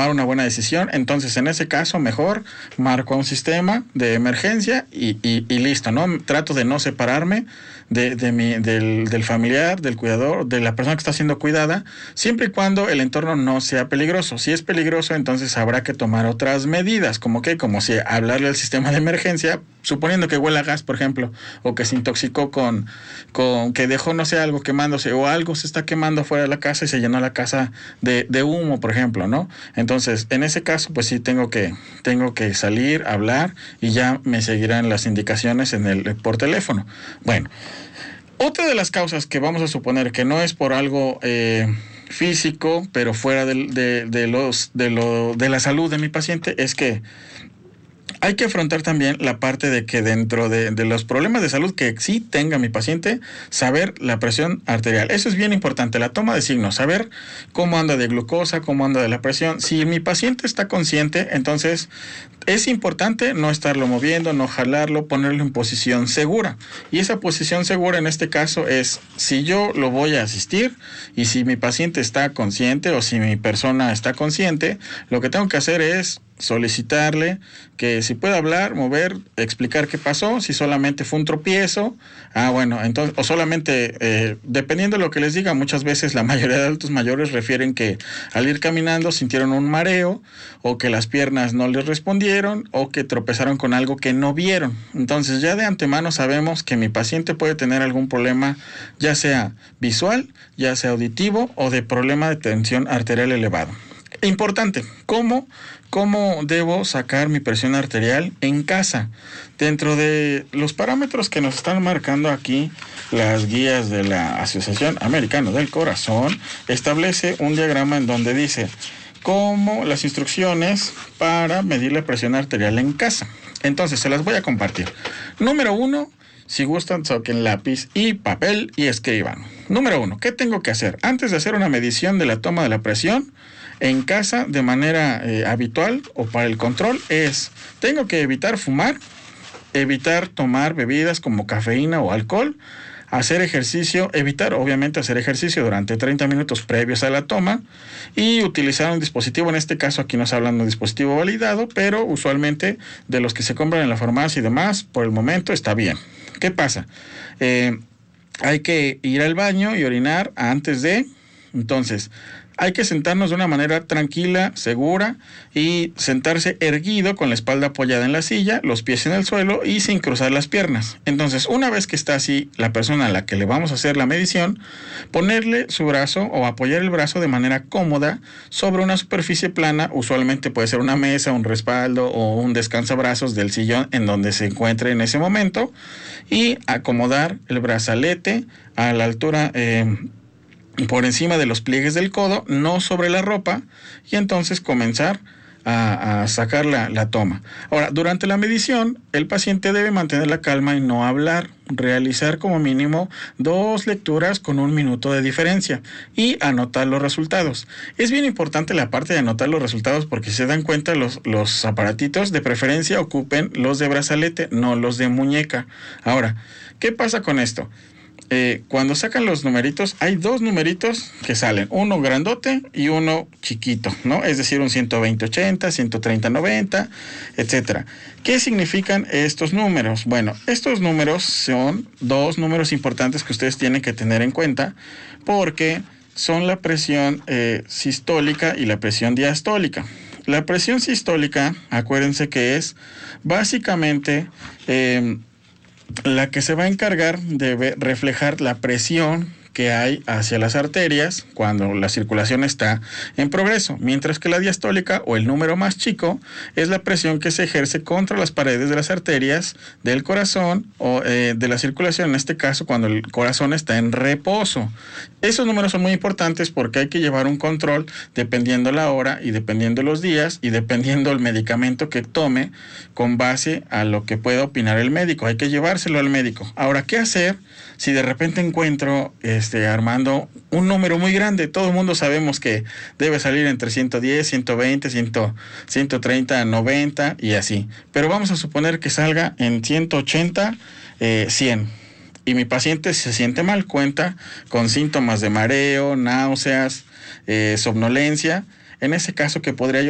tomar una buena decisión. Entonces, en ese caso, mejor marco un sistema de emergencia y listo, ¿no? Trato de no separarme del familiar, del cuidador, de la persona que está siendo cuidada, siempre y cuando el entorno no sea peligroso. Si es peligroso, entonces habrá que tomar otras medidas, como si hablarle al sistema de emergencia, suponiendo que huele a gas, por ejemplo, o que se intoxicó con que dejó, no sé, algo quemándose, o algo se está quemando fuera de la casa y se llenó la casa de humo, por ejemplo, ¿no? Entonces, en ese caso, pues sí tengo que salir, hablar, y ya me seguirán las indicaciones por teléfono. Bueno, otra de las causas que vamos a suponer que no es por algo físico, pero fuera de la salud de mi paciente, es que hay que afrontar también la parte de que dentro de los problemas de salud que sí tenga mi paciente, saber la presión arterial. Eso es bien importante, la toma de signos, saber cómo anda de glucosa, cómo anda de la presión. Si mi paciente está consciente, entonces es importante no estarlo moviendo, no jalarlo, ponerlo en posición segura. Y esa posición segura en este caso es si yo lo voy a asistir y si mi paciente está consciente o si mi persona está consciente, lo que tengo que hacer es solicitarle que si puede hablar, mover, explicar qué pasó, si solamente fue un tropiezo, entonces, o solamente, dependiendo de lo que les diga, muchas veces la mayoría de adultos mayores refieren que al ir caminando sintieron un mareo, o que las piernas no les respondieron, o que tropezaron con algo que no vieron. Entonces ya de antemano sabemos que mi paciente puede tener algún problema, ya sea visual, ya sea auditivo, o de problema de tensión arterial elevado. Importante, ¿cómo debo sacar mi presión arterial en casa? Dentro de los parámetros que nos están marcando aquí las guías de la Asociación Americana del Corazón, establece un diagrama en donde dice cómo las instrucciones para medir la presión arterial en casa. Entonces, se las voy a compartir. Número 1, si gustan, saquen lápiz y papel y escriban. Número 1, ¿qué tengo que hacer? Antes de hacer una medición de la toma de la presión en casa de manera habitual o para el control, tengo que evitar fumar, evitar tomar bebidas como cafeína o alcohol, hacer ejercicio, evitar obviamente hacer ejercicio durante 30 minutos previos a la toma y utilizar un dispositivo. En este caso aquí nos hablan de un dispositivo validado, pero usualmente de los que se compran en la farmacia y demás, por el momento está bien. ¿Qué pasa? Hay que ir al baño y orinar antes de... Entonces, hay que sentarnos de una manera tranquila, segura, y sentarse erguido con la espalda apoyada en la silla, los pies en el suelo y sin cruzar las piernas. Entonces, una vez que está así la persona a la que le vamos a hacer la medición, ponerle su brazo o apoyar el brazo de manera cómoda sobre una superficie plana, usualmente puede ser una mesa, un respaldo o un descansabrazos del sillón en donde se encuentre en ese momento, y acomodar el brazalete a la altura por encima de los pliegues del codo, no sobre la ropa, y entonces comenzar a sacar la toma. Ahora, durante la medición, el paciente debe mantener la calma y no hablar, realizar como mínimo 2 lecturas con 1 minuto de diferencia y anotar los resultados. Es bien importante la parte de anotar los resultados porque si se dan cuenta los aparatitos de preferencia ocupen los de brazalete, no los de muñeca. Ahora, ¿qué pasa con esto? Cuando sacan los numeritos, hay 2 numeritos que salen, uno grandote y uno chiquito, ¿no? Es decir, un 120-80, 130-90, etcétera. ¿Qué significan estos números? Bueno, estos números son 2 números importantes que ustedes tienen que tener en cuenta porque son la presión sistólica y la presión diastólica. La presión sistólica, acuérdense que es básicamente la que se va a encargar de reflejar la presión que hay hacia las arterias cuando la circulación está en progreso, mientras que la diastólica o el número más chico es la presión que se ejerce contra las paredes de las arterias del corazón o de la circulación, en este caso cuando el corazón está en reposo. Esos números son muy importantes porque hay que llevar un control dependiendo la hora y dependiendo los días y dependiendo el medicamento que tome con base a lo que pueda opinar el médico. Hay que llevárselo al médico. Ahora, ¿qué hacer si de repente encuentro Armando, un número muy grande? Todo el mundo sabemos que debe salir entre 110, 120, 130, 90 y así. Pero vamos a suponer que salga en 180, 100. Y mi paciente se siente mal, cuenta con síntomas de mareo, náuseas, somnolencia. En ese caso, ¿qué podría yo